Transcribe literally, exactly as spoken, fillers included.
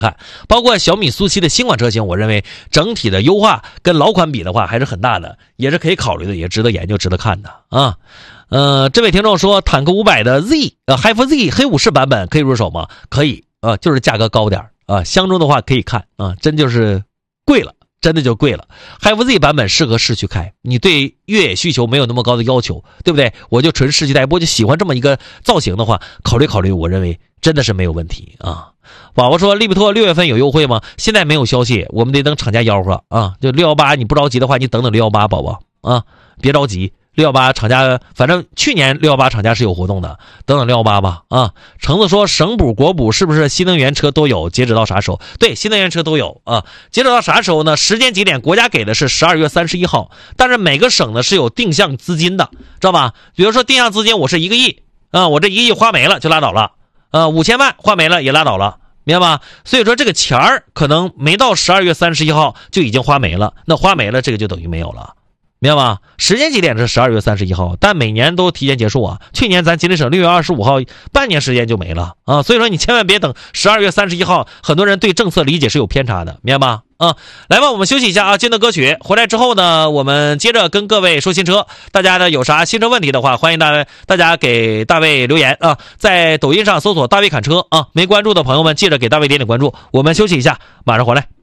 看，包括小米速七的新款车型，我认为整体的优化跟老款比的话还是很大的，也是可以考虑的，也值得研究值得看的啊。呃，这位听众说坦克五百的 Z 呃 H I F Z 黑武士版本可以入手吗？可以啊，就是价格高点啊，相中的话可以看啊，真就是贵了。真的就贵了 ，H I F Z 版本适合市区开，你对越野需求没有那么高的要求，对不对？我就纯市区代步，就喜欢这么一个造型的话，考虑考虑，我认为真的是没有问题啊。宝宝说利比拓六月份有优惠吗？现在没有消息，我们得等厂家吆喝啊。就六一八你不着急的话，你等等六一八，宝宝啊，别着急。六一八厂家，反正去年六一八厂家是有活动的，等等六一八吧啊。橙子说省补国补是不是新能源车都有？截止到啥时候？对，新能源车都有啊。截止到啥时候呢？时间节点国家给的是十二月三十一号，但是每个省呢是有定向资金的，知道吧？比如说定向资金我是一个亿啊，我这一个亿花没了就拉倒了，呃五千万花没了也拉倒了。明白吧？所以说这个钱儿可能没到十二月三十一号就已经花没了，那花没了这个就等于没有了。明白吗？时间节点是十二月三十一号，但每年都提前结束啊。去年咱吉林省六月二十五号，半年时间就没了啊。所以说你千万别等十二月三十一号，很多人对政策理解是有偏差的，明白吗？啊，来吧，我们休息一下啊，进段歌曲，回来之后呢，我们接着跟各位说新车。大家呢有啥新车问题的话，欢迎大大家给大卫留言啊，在抖音上搜索大卫侃车啊，没关注的朋友们记着给大卫点点关注。我们休息一下，马上回来。